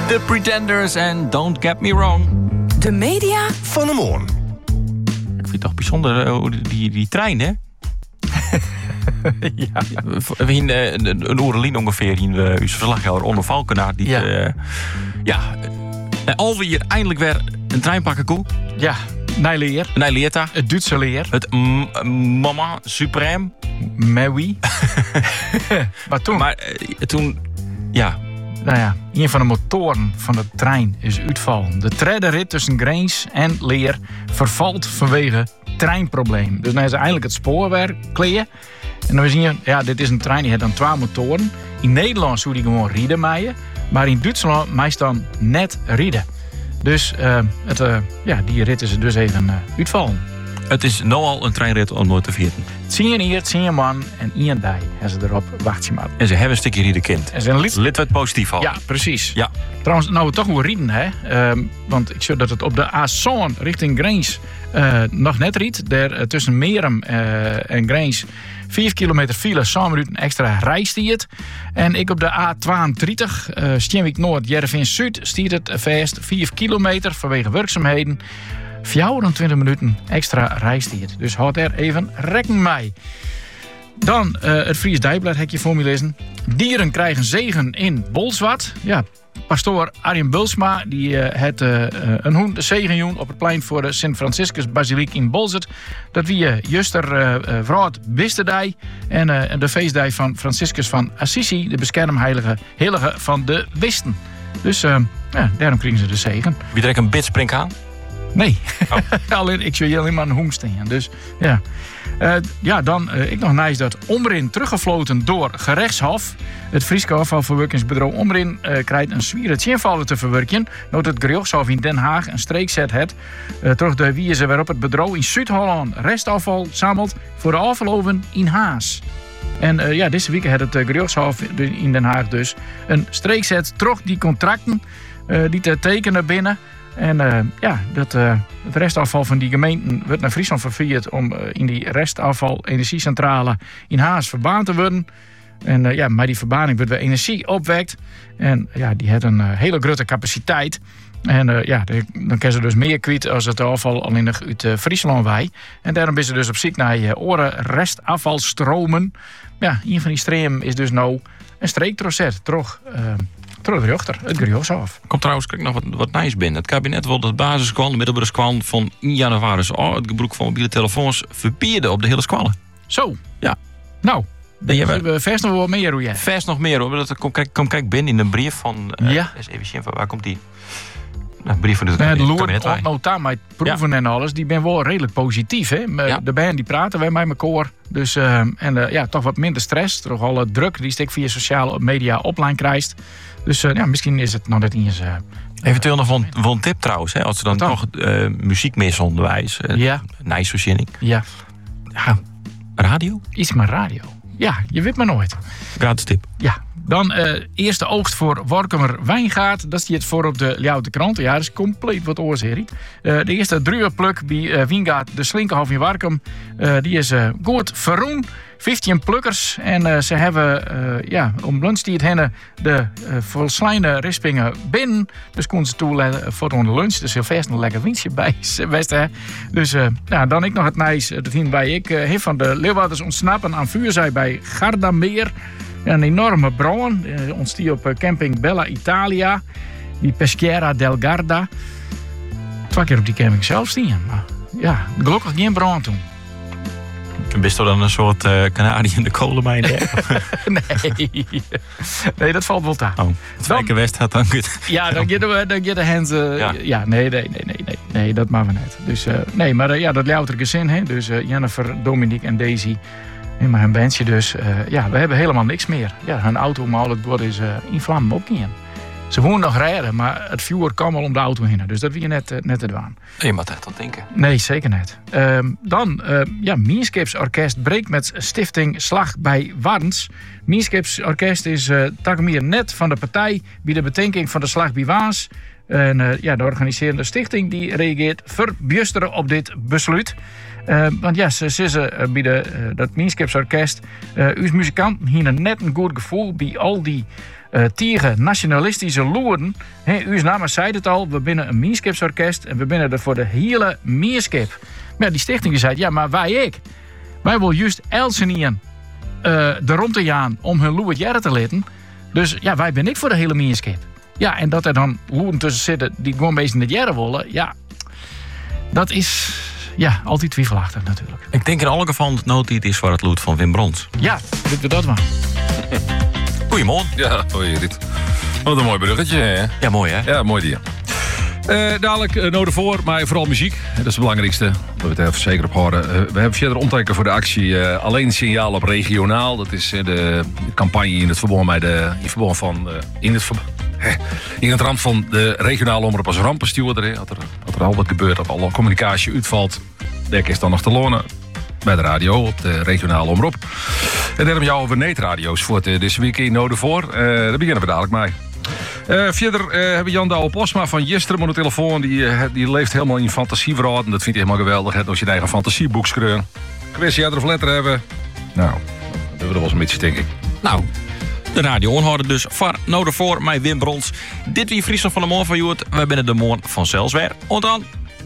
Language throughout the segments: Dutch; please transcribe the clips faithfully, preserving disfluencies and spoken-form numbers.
The Pretenders en Don't Get Me Wrong. De media van de morgen. Ik vind het toch bijzonder, uh, die, die trein, hè? Ja. We hebben een, een oerelien ongeveer in uh, uw verslaghouder Onno Valkenaar. Die, Ja. Uh, ja, uh, alweer eindelijk weer een trein pakken koe. Ja, Nijleer. Nijleerta. Het Duitse leer. Het m- Mama Supreme. Mais oui. Maar toen, Maar uh, toen, ja... nou ja, een van de motoren van de trein is uitvallen. De derde rit tussen Grains en Leer vervalt vanwege treinprobleem. Dus dan is eindelijk het spoorwerk kleer. En dan zien je, ja, dit is een trein die heeft dan twee motoren. In Nederland zou die gewoon rijden maaien. Maar in Duitsland meest dan net rijden. Dus uh, het, uh, ja, die rit is er dus even uh, uitvallen. Het is nu al een treinrit om nooit te vieren. Tien hier, tien man en één dag hebben ze erop wacht je maar. En ze hebben een stukje rieden kind. En ze een lid... Lid wat positief al. Ja, precies. Ja. Trouwens, nou we toch wel rieden, hè. Um, want ik zie dat het op de A zeven richting Grains uh, nog net riet. Daar uh, tussen Merum uh, en Grains vijf kilometer file, samen minuten extra rijstiert. En ik op de A tweeëndertig, uh, Steenwijk Noord, Jervin Zuid, stiert het vast vijf kilometer vanwege werkzaamheden. vierentwintig minuten extra rijstiert. Dus houd er even rekening mee. Dan uh, het Fries Dijkblad heb je voor me lezen. Dieren krijgen zegen in Bolsward. Ja, pastoor Arjen Bulsma die uh, het uh, een hoen zegenjoen op het plein voor de Sint-Franciscus Basiliek in Bolzert. Dat wie uh, juster uh, vrouw Bisterdij en uh, de feestdij van Franciscus van Assisi, de beschermheilige heilige van de Wisten. Dus uh, ja, daarom krijgen ze de zegen. Wie trekt een bitspring aan? Nee, oh. alleen, ik zie alleen maar een hoem staan. Dus ja. Uh, ja, dan uh, ik nog nice dat Omrin teruggefloten door gerechtshof. Het Friese afvalverwerkingsbureau Omrin uh, krijgt een zwieren tjenvallen te verwerken. Nood het gerechtshof in Den Haag een streekzet het. Uh, terug de wijze waarop het bedrijf in Zuid-Holland restafval zamelt voor de afvaloven in Haas. En uh, ja, deze week had het uh, gerechtshof in Den Haag dus een streekzet terug die contracten uh, die te tekenen binnen. En uh, ja, dat, uh, het restafval van die gemeenten wordt naar Friesland vervierd om uh, in die restafval energiecentrale in Haas verbaan te worden. En uh, ja, maar die verbaning wordt weer energie opwekt. En ja, die heeft een uh, hele grote capaciteit. En uh, ja, dan kan ze dus meer kwijt als het afval alleen nog uit uh, Friesland wij. En daarom is ze dus op zoek naar uh, oren restafvalstromen. Ja, een van die stromen is dus nou een streektrocet, toch? Uh, Terug de rechter, het gerechtshof. Komt trouwens kijk nog wat, wat nice binnen. Het kabinet wil dat basisschool, de middelbare school van één januari oh, het gebruik van mobiele telefoons verbieden op de hele scholen. Zo. Ja. Nou, ben je we vers nog wel meer hoe jij. Vers nog meer hoor. Dat komt kijk, kom, kijk binnen in een brief van. Uh, ja. Even zien, waar komt die? Een brief van de, nee, de kabinet. Loer, nota met proeven ja. en alles, die ben wel redelijk positief. Hè? Ja. De band die praten wij met elkaar. Dus uh, en uh, ja, toch wat minder stress. Toch al uh, druk die stik via sociale media opline krijgt. Dus uh, ja, misschien is het nog net eens. Uh, Eventueel nog van, van tip trouwens, hè, als ze dan, dan? toch uh, muziek mis onderwijs. Uh, ja. Nice verzinning. Ja. Ja. Radio? Iets met radio. Ja, je weet maar nooit. Gratis tip. Ja. Dan uh, eerste oogst voor Workumer Wijngaard. Dat is die het voor op de Ljouwte krant. Ja, dat is compleet wat oorserie. Uh, de eerste druivenpluk bij uh, Wijngaard, de Slinkerhof in Warkum. Uh, die is uh, goed verroen. vijftien plukkers. En uh, ze hebben uh, ja, om lunch die het hennen de uh, volslijne rispingen binnen. Dus konden ze toeletten voor de lunch. Dus heel vast een lekker winstje bij. Best, hè? Dus uh, ja, dan ik nog het nice. Dat vind bij ik. Uh, heeft van de Leeuwarders ontsnappen aan vuurzij bij Gardameer. Een enorme brand. Uh, ontstie op uh, camping Bella Italia. Die Peschiera del Garda. Twee keer op die camping zelf staan. Maar ja, gelukkig geen brand toen. Bist er dan een soort uh, kanarie in de kolenmijn? nee. nee, dat valt wel aan. Oh, het Wijken West had dan goed. Ja, dan gaan we dan gaan de Henze. Uh, ja. ja, nee, nee, nee, nee, nee, nee, dat maken we net. Dus uh, nee, maar uh, ja, dat louter gezin, hè? Dus uh, Jennifer, Dominique en Daisy. En maar hun bandje dus. Uh, ja, we hebben helemaal niks meer. Ja, hun auto, maar al het bord is uh, in vlammen opgegaan. Ze wonen nog rijden, maar het vuur kwam al om de auto heen. Dus dat wil je net, uh, net te doen. Je moet het dat denken. Nee, zeker niet. Uh, dan, uh, ja, Meerscapes Orkest breekt met stichting Slag bij Warns. Meerscapes Orkest is uh, Takemeer net van de partij bij de bedenking van de Slag bij Waans. En uh, ja, de organiserende stichting die reageert verbjusteren op dit besluit. Uh, want ja, ze zitten uh, bij de, uh, dat Meanskipsorkest. Uh, uw muzikanten hier net een goed gevoel bij al die uh, tegen nationalistische loeren. He, uw naam zei het al, we binnen een Meanskipsorkest en we binnen er voor de hele Meanskip. Maar ja, die stichting zei, ja, maar wij ik. Wij willen juist Elsenien uh, de rond te gaan om hun loert jaren te litten. Dus ja, wij ben ik voor de hele Meanskip. Ja, en dat er dan loeren tussen zitten die gewoon een beetje in het jaren willen, ja, dat is ja, altijd twijfelachtig natuurlijk. Ik denk in alle gevallen dat noodtijd is voor het lood van Wim Brons. Ja, doe we dat maar. Goedemorgen. Ja, hoi dit. Wat een mooi bruggetje, hè? Ja, mooi hè? Ja, mooi dier. Uh, dadelijk uh, noden voor, maar vooral muziek. Dat is het belangrijkste. Dat we het even zeker op horen. Uh, we hebben verder omteken voor de actie uh, Alleen Signaal op Regionaal. Dat is uh, de campagne in het verband met de in verband van uh, in het verband. In het rand van de regionale omroep als rampenstuurder. Als er, als er al wat gebeurt, dat alle communicatie uitvalt, dek is dan nog te lonen bij de radio op de regionale omroep. En daarom jou over neetradio's voor het, deze week in nodig voor. Uh, daar beginnen we dadelijk mee. Uh, verder uh, hebben Jan Douwe Posma van Jisteren aan de telefoon. Die, uh, die leeft helemaal in fantasieverhaal. En dat vind ik helemaal geweldig. Het als je eigen fantasieboek schreeuwen. Chris, jij er of letter hebben? Nou, dat doen we er wel eens een beetje, denk ik. Nou, de radio onhouden dus voor nodig voor mij Wim Brons. Dit wie Friesland van de Moor van Joert. Wij binnen de Moor van Zelsweer. En dan.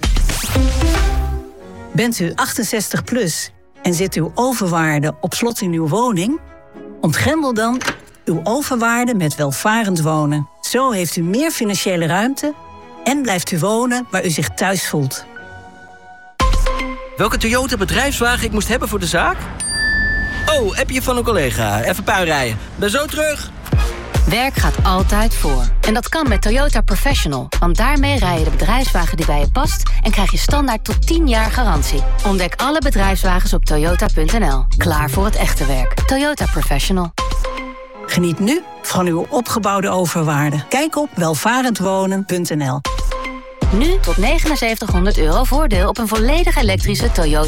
Bent u achtenzestig plus en zit uw overwaarde op slot in uw woning? Ontgrendel dan uw overwaarde met welvarend wonen. Zo heeft u meer financiële ruimte en blijft u wonen waar u zich thuis voelt. Welke Toyota bedrijfswagen ik moest hebben voor de zaak? Oh, appje van een collega. Even puinrijden. Ben zo terug. Werk gaat altijd voor. En dat kan met Toyota Professional. Want daarmee rij je de bedrijfswagen die bij je past en krijg je standaard tot tien jaar garantie. Ontdek alle bedrijfswagens op toyota punt n l. Klaar voor het echte werk. Toyota Professional. Geniet nu van uw opgebouwde overwaarde. Kijk op welvarendwonen punt n l. Nu tot negenenzeventighonderd euro voordeel op een volledig elektrische Toyota